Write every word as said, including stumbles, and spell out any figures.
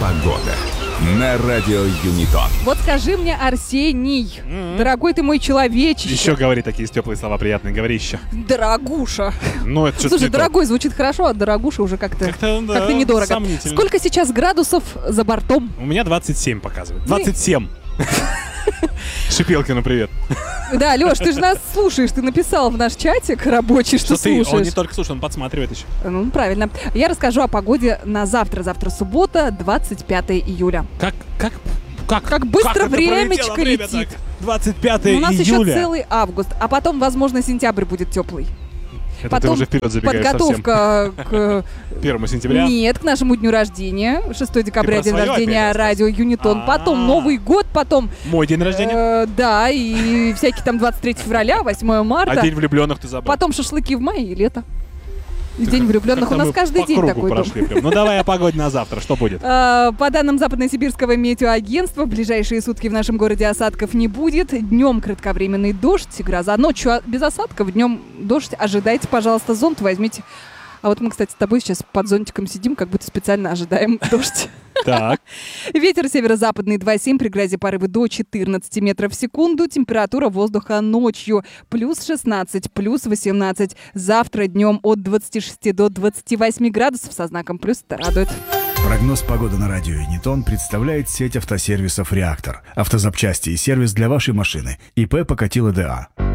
Погода на радио Юнитон. Вот скажи мне, Арсений, mm-hmm. дорогой ты мой человечище. Еще говори такие теплые слова приятные, говори еще. Дорогуша. Ну, это что-то Слушай, не дорогой то. звучит хорошо, а дорогуша уже как-то, как-то, да, как-то недорого. сомнительно. Сколько сейчас градусов за бортом? У меня двадцать семь показывает. двадцать семь. Шипелкину привет. Да, Лёш, ты же нас слушаешь, ты написал в наш чатик рабочий, что, что ты, слушаешь. он не только слушает, он подсматривает еще. Ну, правильно. Я расскажу о погоде на завтра. Завтра суббота, двадцать пятое июля. Как, как, как, Как быстро как времечко время летит. так? двадцать пятое У нас июля. еще целый август, а потом, возможно, сентябрь будет теплый. Это Потом ты уже вперед забегаешь подготовка совсем. к... первого сентября? Нет, к нашему дню рождения. шестого декабря, Ты день про своё рождения опять радио Юнитон. А-а-а. Потом Новый год, потом... Мой день рождения? Э, да, и всякие там двадцать третьего февраля, восьмое марта. А день влюбленных ты забыл? Потом шашлыки в мае и лето. И день влюбленных. У нас каждый день такой дом. Ну давай о погоде на завтра. Что будет? По данным Западно-Сибирского метеоагентства, в ближайшие сутки в нашем городе осадков не будет. Днем кратковременный дождь и гроза. Ночью без осадков, днем дождь. Ожидайте, пожалуйста, зонт возьмите. А вот мы, кстати, с тобой сейчас под зонтиком сидим, как будто специально ожидаем дождь. Так. Ветер северо-западный два семь, при грозе порывы до четырнадцати метров в секунду. Температура воздуха ночью плюс шестнадцать, плюс восемнадцать. Завтра днем от двадцати шести до двадцати восьми градусов со знаком плюс. Это радует. Прогноз погоды на радио Юнитон представляет сеть автосервисов «Реактор». Автозапчасти и сервис для вашей машины. ИП Покатило ДА.